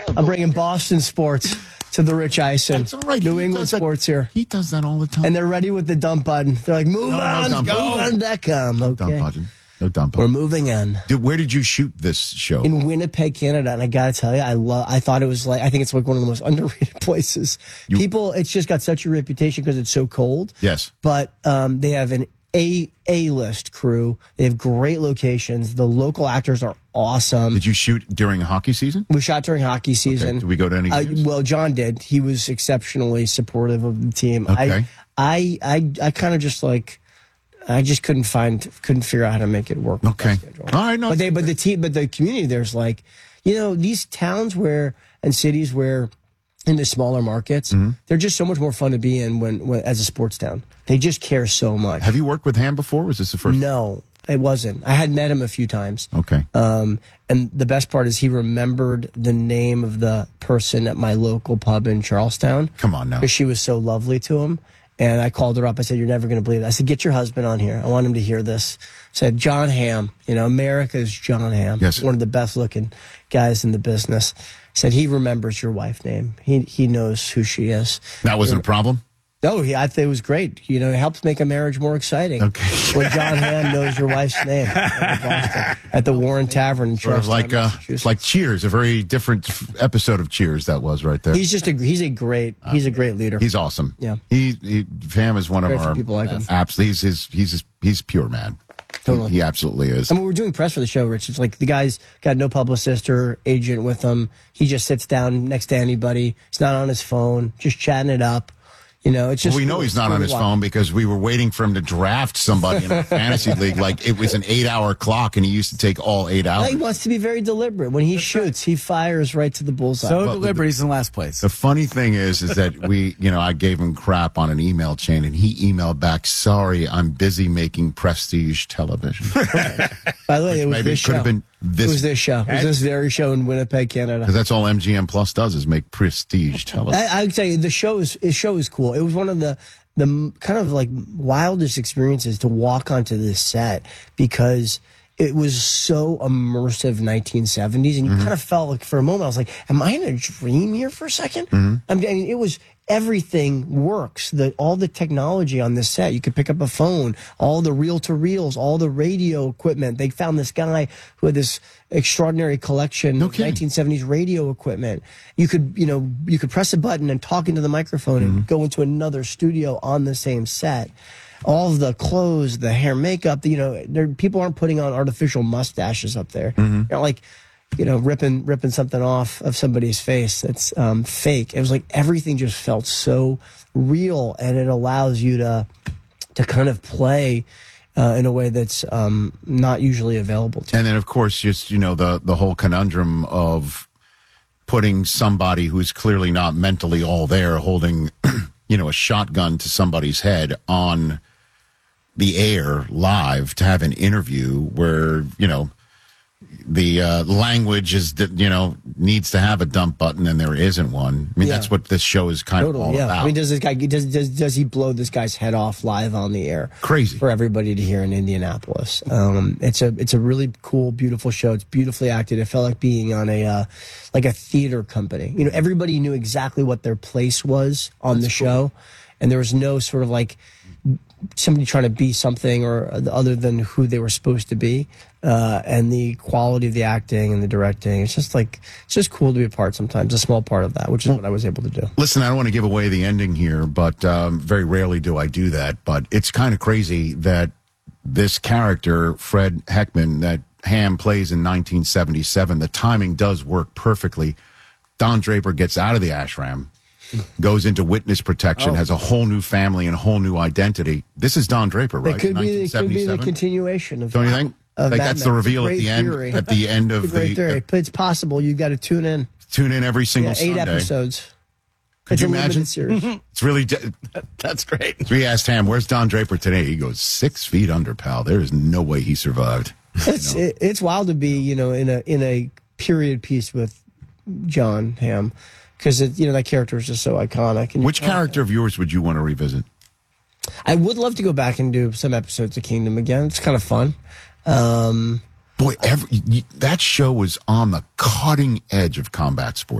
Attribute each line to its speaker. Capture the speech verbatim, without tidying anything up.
Speaker 1: I'm bringing Boston sports to the Rich Eisen.
Speaker 2: That's all right.
Speaker 1: New
Speaker 2: He
Speaker 1: England
Speaker 2: does that-
Speaker 1: sports here.
Speaker 2: He does that all the time.
Speaker 1: And they're ready with the dump button. They're like, move
Speaker 2: No, no
Speaker 1: on,
Speaker 2: dump
Speaker 1: go
Speaker 2: button.
Speaker 1: on dot com.
Speaker 2: No
Speaker 1: Okay.
Speaker 2: dump button. No dump
Speaker 1: We're
Speaker 2: button.
Speaker 1: moving on.
Speaker 2: Dude, where did you shoot this show?
Speaker 1: In Winnipeg, Canada, and I gotta tell you, I love. I thought it was like. I think it's like one of the most underrated places.
Speaker 2: You-
Speaker 1: People, it's just got such a reputation because it's so cold.
Speaker 2: Yes.
Speaker 1: But um, they have an A A list crew. They have great locations. The local actors are awesome.
Speaker 2: Did you shoot during hockey season?
Speaker 1: We shot during hockey season.
Speaker 2: Did we go to any
Speaker 1: Uh,
Speaker 2: games?
Speaker 1: well, John did. He was exceptionally supportive of the team.
Speaker 2: Okay.
Speaker 1: I, I, I, I kind of just like. I just couldn't find, couldn't figure out how to make it work. with
Speaker 2: Okay.
Speaker 1: my schedule.
Speaker 2: All right, no,
Speaker 1: but they, but the team, but the community there's like, you know, these towns where and cities where in the smaller markets,
Speaker 2: Mm-hmm.
Speaker 1: they're just so much more fun to be in when, when as a sports town. They just care so much.
Speaker 2: Have you worked with Ham before? Was this the first?
Speaker 1: No, it wasn't. I had met him a few times.
Speaker 2: Okay.
Speaker 1: Um, and the best part is he remembered the name of the person at my local pub in Charlestown.
Speaker 2: Come on now.
Speaker 1: Because she was so lovely to him. And I called her up. I said, you're never going to believe it. I said, get your husband on here. I want him to hear this. I said, John Hamm, you know, America's John Hamm.
Speaker 2: Yes.
Speaker 1: One of the best looking guys in the business. I said, he remembers your wife's name. He he knows who she is.
Speaker 2: That wasn't a problem?
Speaker 1: No, he, I think it was great. You know, it helps make a marriage more exciting.
Speaker 2: Okay.
Speaker 1: When John Hamm knows your wife's name at the Warren Tavern in
Speaker 2: Sort of
Speaker 1: Charlestown,
Speaker 2: like, uh,
Speaker 1: Massachusetts.
Speaker 2: like Cheers, a very different f- episode of Cheers that was right there.
Speaker 1: He's just a he's a great he's a great leader.
Speaker 2: He's awesome.
Speaker 1: Yeah.
Speaker 2: He, he Ham is one of
Speaker 1: Great for
Speaker 2: our
Speaker 1: people like him.
Speaker 2: apps. He's his, he's his, he's pure man.
Speaker 1: Totally.
Speaker 2: He, he absolutely is.
Speaker 1: I mean, we're doing press for the show, Rich. It's like the guy's got no publicist or agent with him. He just sits down next to anybody. He's not on his phone, just chatting it up. You know, it's just.
Speaker 2: Well, we know
Speaker 1: cool.
Speaker 2: he's
Speaker 1: It's
Speaker 2: not
Speaker 1: cool
Speaker 2: on
Speaker 1: to
Speaker 2: his
Speaker 1: watch.
Speaker 2: phone because we were waiting for him to draft somebody in a fantasy league. Like it was an eight-hour clock, and he used to take all eight hours.
Speaker 1: He wants to be very deliberate. When he shoots, he fires right to the bullseye.
Speaker 3: So
Speaker 2: But-
Speaker 3: deliberate, he's in last place.
Speaker 2: The funny thing is, is that we, you know, I gave him crap on an email chain, and he emailed back, "Sorry, I'm busy making prestige television."
Speaker 1: By the way, it was
Speaker 2: Maybe
Speaker 1: this
Speaker 2: it could
Speaker 1: show.
Speaker 2: have been
Speaker 1: It
Speaker 2: this,
Speaker 1: was this show. It was this very show in Winnipeg, Canada.
Speaker 2: because that's all M G M Plus does is make prestige television.
Speaker 1: I, I would tell you the show is the show is cool. It was one of the the m- kind of like wildest experiences to walk onto this set because it was so immersive nineteen seventies, and you kind of felt like for a moment I was like, "Am I in a dream here for a second? I mean, it was. Everything works. The all the technology on this set. You could pick up a phone, all the reel to reels, all the radio equipment. They found this guy who had this extraordinary collection
Speaker 2: No
Speaker 1: of
Speaker 2: kidding.
Speaker 1: nineteen seventies radio equipment. You could, you know, you could press a button and talk into the microphone and go into another studio on the same set. All of the clothes, the hair, makeup, you know, there, people aren't putting on artificial mustaches up there. You know, like, you know, ripping ripping something off of somebody's face that's um, fake. It was like everything just felt so real, and it allows you to to kind of play uh, in a way that's um, not usually available to.
Speaker 2: And then, of course, just you know the the whole conundrum of putting somebody who's clearly not mentally all there, holding you know a shotgun to somebody's head on the air live to have an interview where you know the uh, language is that you know needs to have a dump button and there isn't one. I mean
Speaker 1: Yeah.
Speaker 2: that's what this show is kind of all
Speaker 1: yeah.
Speaker 2: about.
Speaker 1: I mean, does this guy does, does does he blow this guy's head off live on the air?
Speaker 2: Crazy.
Speaker 1: For everybody to hear in Indianapolis. Um, it's a it's a really cool, beautiful show. It's beautifully acted. It felt like being on a uh, like a theater company. You know, everybody knew exactly what their place was on the show, and there was no sort of like somebody trying to be something or other than who they were supposed to be. Uh, and the quality of the acting and the directing, it's just like it's just cool to be a part sometimes, a small part of that, which is what I was able to do.
Speaker 2: Listen, I don't want to give away the ending here, but um, very rarely do I do that. But it's kind of crazy that this character, Fred Heckman, that Ham plays in nineteen seventy-seven, the timing does work perfectly. Don Draper gets out of the ashram, goes into witness protection,
Speaker 1: Oh.
Speaker 2: has a whole new family and a whole new identity. This is Don Draper, right?
Speaker 1: It could be it could be the
Speaker 2: nineteen seventy-seven?
Speaker 1: continuation of
Speaker 2: Don't you think?
Speaker 1: of
Speaker 2: Like
Speaker 1: Mad
Speaker 2: that's the
Speaker 1: Men.
Speaker 2: reveal at
Speaker 1: Great
Speaker 2: the end.
Speaker 1: theory.
Speaker 2: At the end
Speaker 1: It's a
Speaker 2: of
Speaker 1: great
Speaker 2: the.
Speaker 1: theory, but it's possible. You got to tune in.
Speaker 2: Tune in every single
Speaker 1: Yeah, eight
Speaker 2: Sunday.
Speaker 1: episodes.
Speaker 2: Could
Speaker 1: it's
Speaker 2: you
Speaker 1: a limited
Speaker 2: imagine?
Speaker 1: series.
Speaker 2: It's really. De-
Speaker 3: That's great.
Speaker 2: We asked Ham, "Where's Don Draper today?" He goes, six feet under, pal. There is no way he survived."
Speaker 1: It's it, it's wild to be you know in a in a period piece with John Hamm because you know that character is just so iconic. And
Speaker 2: Which character of yours would you want to revisit?
Speaker 1: I would love to go back and do some episodes of Kingdom again. It's kind of fun. Um,
Speaker 2: Boy, every, that show was on the cutting edge of combat sports.